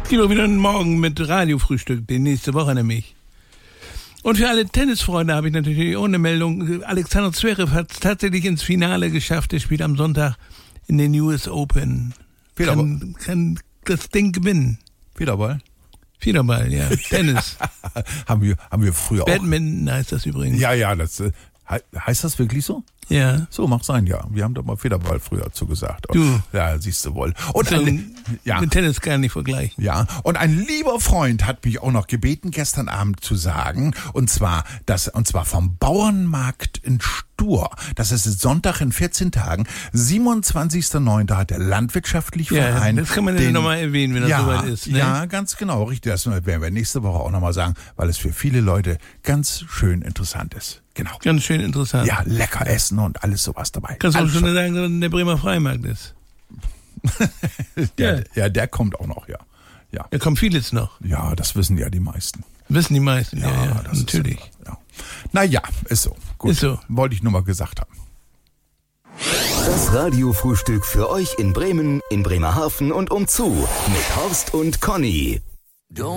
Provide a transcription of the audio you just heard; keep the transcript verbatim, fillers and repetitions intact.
gibt auch wieder einen Morgen mit Radiofrühstück, die nächste Woche nämlich. Und für alle Tennisfreunde habe ich natürlich ohne Meldung. Alexander Zverev hat es tatsächlich ins Finale geschafft. Er spielt am Sonntag in den U S Open. Kann, kann das Ding gewinnen. Federball? Federball, ja. Tennis. haben wir, haben wir früher Badminton auch. Badminton heißt das übrigens. Ja, ja, das äh, heißt das wirklich so? Ja. So, mag sein, ja. Wir haben doch mal Federball früher zugesagt. Du. Ja, siehst du wohl. Und So, ein, ja. mit Tennis kann ich nicht vergleichen. Ja, und ein lieber Freund hat mich auch noch gebeten, gestern Abend zu sagen, und zwar, das, und zwar vom Bauernmarkt in Stur. Das ist Sonntag in vierzehn Tagen, siebenundzwanzigster neunter hat der Landwirtschaftliche Ja, Verein. das kann man ja nochmal erwähnen, wenn das ja, soweit ist. Ne? Ja, ganz genau, richtig. Das werden wir nächste Woche auch nochmal sagen, weil es für viele Leute ganz schön interessant ist. Genau. Ganz schön interessant. Ja, lecker essen und alles sowas dabei. Kannst du auch alles schon sagen, dass der Bremer Freimarkt ist? der, ja. ja, der kommt auch noch, ja. Ja. Da kommt vieles noch. Ja, das wissen ja die meisten. Wissen die meisten, ja, ja, ja das natürlich. Ist, ja. Naja, ist so. Gut. Ist so. Wollte ich nur mal gesagt haben. Das Radiofrühstück für euch in Bremen, in Bremerhaven und umzu mit Horst und Conny.